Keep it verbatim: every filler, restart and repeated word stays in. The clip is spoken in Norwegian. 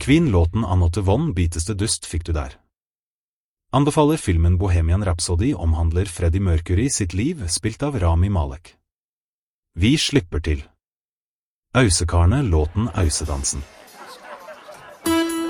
Queen-låten Another One biteste dust fikk du der. Anbefaler filmen Bohemian Rhapsody omhandler Freddie Mercury sitt liv, spilt av Rami Malek. Vi slipper til. Ausekarene låten Ausedansen.